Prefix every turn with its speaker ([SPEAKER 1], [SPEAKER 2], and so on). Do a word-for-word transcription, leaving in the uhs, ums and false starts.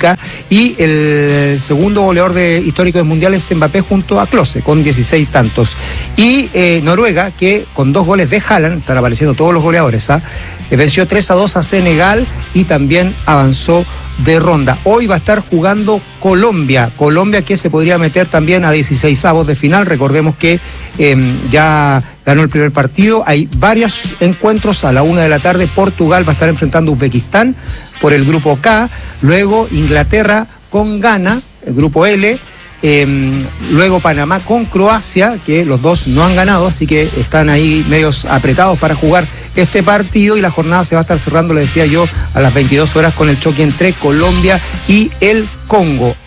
[SPEAKER 1] Benfica, y el segundo goleador de, histórico de mundiales es Mbappé junto a Klose, con dieciséis tantos. Y eh, Noruega, que con dos goles de Haaland, están apareciendo todos los goleadores, ¿ah? ¿eh? venció tres a dos a Senegal y también avanzó de ronda. Hoy va a estar jugando Colombia, Colombia que se podría meter también a dieciseisavos de final. Recordemos que eh, ya ganó el primer partido, hay varios encuentros. A la una de la tarde Portugal va a estar enfrentando a Uzbekistán por el grupo K, luego Inglaterra con Ghana, el grupo L, eh, luego Panamá con Croacia, que los dos no han ganado, así que están ahí medios apretados para jugar este partido, y la jornada se va a estar cerrando, le decía yo, a las veintidós horas con el choque entre Colombia y el Congo.